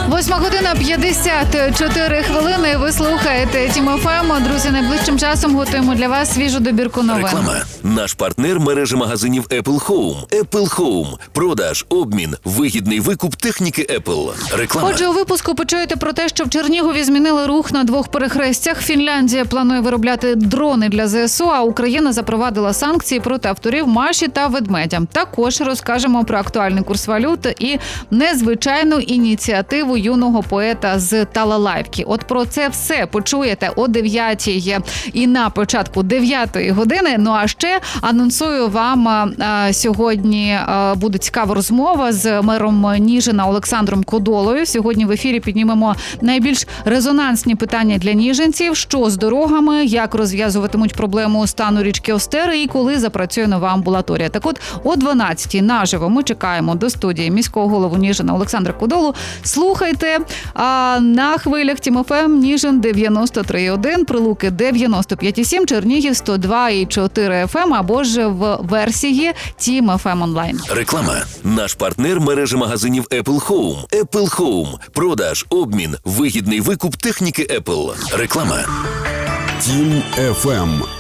8:54. Ви слухаєте Тім ФМ. Друзі, найближчим часом готуємо для вас свіжу добірку новин. Реклама. Наш партнер – мережа магазинів Apple Home. Apple Home. Продаж, обмін, вигідний викуп техніки Apple. Реклама. Отже, у випуску почуєте про те, що в Чернігові змінили рух на двох перехрестях. Фінляндія планує виробляти дрони для ЗСУ, а Україна запровадила санкції проти авторів Маші та Ведмедя. Також розкажемо про актуальний курс валют і незвичайну ініціативу юного поета з Талалайки. От про це все почуєте о 9-й і на початку 9-ї години. Ну а ще анонсую вам, сьогодні буде цікава розмова з мером Ніжина Олександром Кодолою. Сьогодні в ефірі піднімемо найбільш резонансні питання для ніжинців, що з дорогами, як розв'язуватимуть проблему стану річки Остери і коли запрацює нова амбулаторія. Так от, о 12-й наживо ми чекаємо до студії міського голову Ніжина Олександра Кодолу. Слухайте на хвилях Тім ФМ Ніжин 93,1, Прилуки 95,7, Чернігів 102,4 FM або ж в версії Тім ФМ онлайн. Реклама. Наш партнер – мережа магазинів Apple Home. Apple Home. Продаж, обмін, вигідний викуп техніки Apple. Реклама. Тім ФМ.